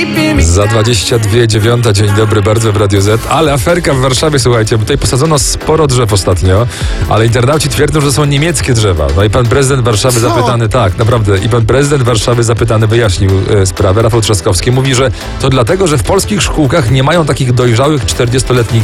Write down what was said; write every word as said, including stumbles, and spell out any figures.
Za dwadzieścia dwie dziewiąta, dzień dobry, bardzo w Radio Z. Ale aferka w Warszawie, słuchajcie, bo tutaj posadzono sporo drzew ostatnio, ale internauci twierdzą, że są niemieckie drzewa. No i pan prezydent Warszawy Co? zapytany, tak, naprawdę, i pan prezydent Warszawy zapytany wyjaśnił e, sprawę. Rafał Trzaskowski mówi, że to dlatego, że w polskich szkółkach nie mają takich dojrzałych czterdziestoletnich